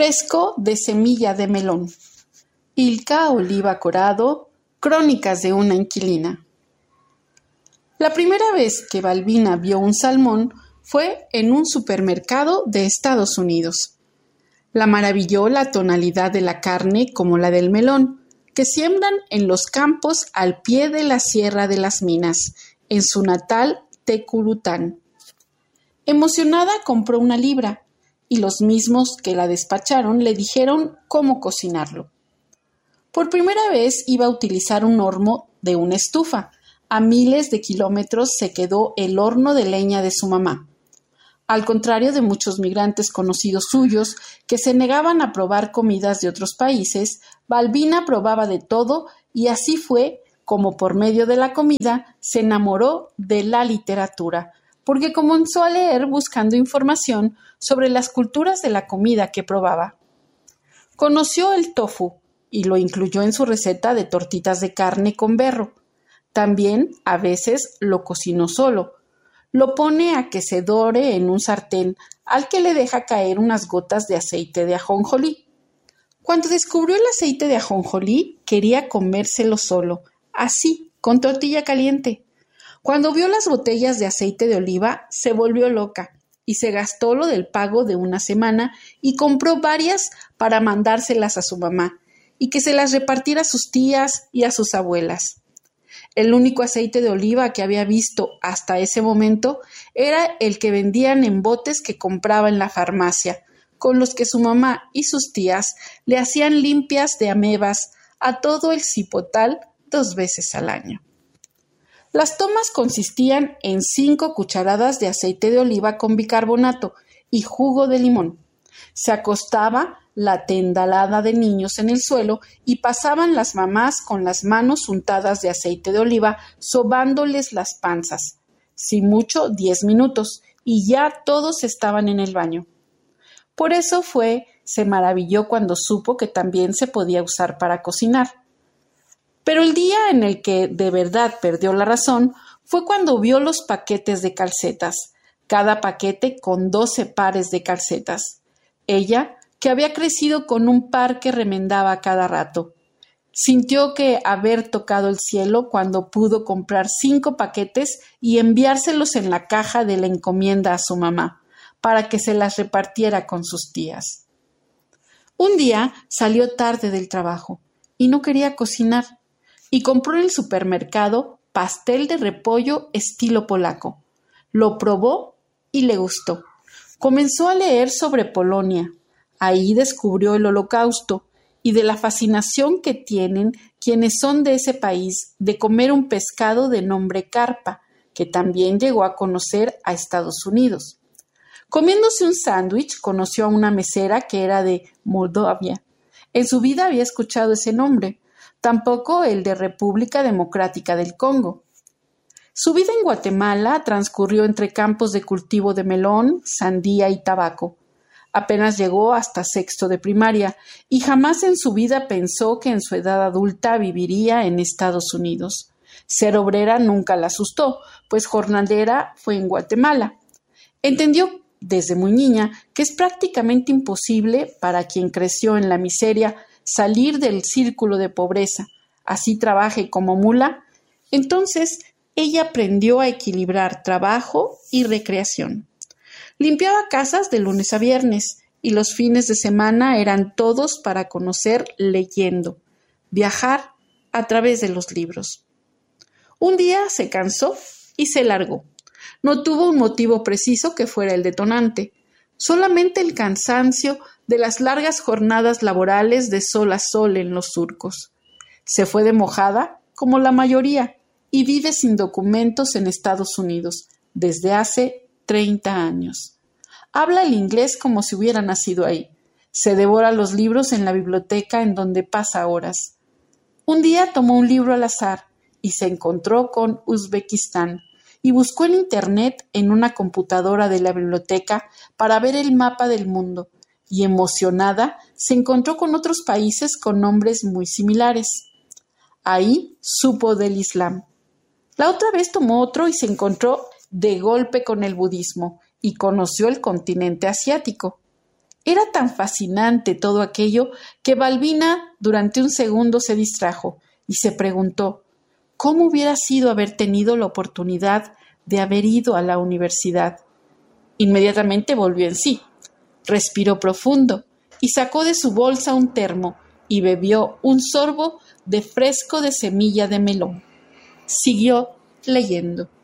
Fresco de semilla de melón. Ilka Oliva Corado, Crónicas de una inquilina. La primera vez que Balbina vio un salmón fue en un supermercado de Estados Unidos. La maravilló la tonalidad de la carne como la del melón, que siembran en los campos al pie de la Sierra de las Minas, en su natal Tecurután. Emocionada compró una libra, y los mismos que la despacharon le dijeron cómo cocinarlo. Por primera vez iba a utilizar un horno de una estufa. A miles de kilómetros se quedó el horno de leña de su mamá. Al contrario de muchos migrantes conocidos suyos que se negaban a probar comidas de otros países, Balbina probaba de todo y así fue como por medio de la comida se enamoró de la literatura, porque comenzó a leer buscando información sobre las culturas de la comida que probaba. Conoció el tofu y lo incluyó en su receta de tortitas de carne con berro. También, a veces, lo cocinó solo. Lo pone a que se dore en un sartén al que le deja caer unas gotas de aceite de ajonjolí. Cuando descubrió el aceite de ajonjolí, quería comérselo solo, así, con tortilla caliente. Cuando vio las botellas de aceite de oliva, se volvió loca y se gastó lo del pago de una semana y compró varias para mandárselas a su mamá y que se las repartiera a sus tías y a sus abuelas. El único aceite de oliva que había visto hasta ese momento era el que vendían en botes que compraba en la farmacia, con los que su mamá y sus tías le hacían limpias de amebas a todo el cipotal 2 veces al año. Las tomas consistían en 5 cucharadas de aceite de oliva con bicarbonato y jugo de limón. Se acostaba la tendalada de niños en el suelo y pasaban las mamás con las manos untadas de aceite de oliva sobándoles las panzas. Si mucho, 10 minutos, y ya todos estaban en el baño. Por eso se maravilló cuando supo que también se podía usar para cocinar. Pero el día en el que de verdad perdió la razón fue cuando vio los paquetes de calcetas, cada paquete con 12 pares de calcetas. Ella, que había crecido con un par que remendaba a cada rato, sintió que haber tocado el cielo cuando pudo comprar 5 paquetes y enviárselos en la caja de la encomienda a su mamá, para que se las repartiera con sus tías. Un día salió tarde del trabajo y no quería cocinar, y compró en el supermercado pastel de repollo estilo polaco. Lo probó y le gustó. Comenzó a leer sobre Polonia. Ahí descubrió el Holocausto y de la fascinación que tienen quienes son de ese país de comer un pescado de nombre carpa, que también llegó a conocer a Estados Unidos. Comiéndose un sándwich, conoció a una mesera que era de Moldavia. En su vida había escuchado ese nombre, tampoco el de República Democrática del Congo. Su vida en Guatemala transcurrió entre campos de cultivo de melón, sandía y tabaco. Apenas llegó hasta 6º de primaria y jamás en su vida pensó que en su edad adulta viviría en Estados Unidos. Ser obrera nunca la asustó, pues jornalera fue en Guatemala. Entendió desde muy niña que es prácticamente imposible para quien creció en la miseria salir del círculo de pobreza, así trabaje como mula. Entonces ella aprendió a equilibrar trabajo y recreación. Limpiaba casas de lunes a viernes y los fines de semana eran todos para conocer leyendo, viajar a través de los libros. Un día se cansó y se largó. No tuvo un motivo preciso que fuera el detonante, solamente el cansancio de las largas jornadas laborales de sol a sol en los surcos. Se fue de mojada, como la mayoría, y vive sin documentos en Estados Unidos desde hace 30 años. Habla el inglés como si hubiera nacido ahí. Se devora los libros en la biblioteca en donde pasa horas. Un día tomó un libro al azar y se encontró con Uzbekistán y buscó en Internet en una computadora de la biblioteca para ver el mapa del mundo. Y emocionada se encontró con otros países con nombres muy similares. Ahí supo del Islam. La otra vez tomó otro y se encontró de golpe con el budismo y conoció el continente asiático. Era tan fascinante todo aquello que Balbina durante un segundo se distrajo y se preguntó cómo hubiera sido haber tenido la oportunidad de haber ido a la universidad. Inmediatamente volvió en sí, respiró profundo y sacó de su bolsa un termo y bebió un sorbo de fresco de semilla de melón. Siguió leyendo.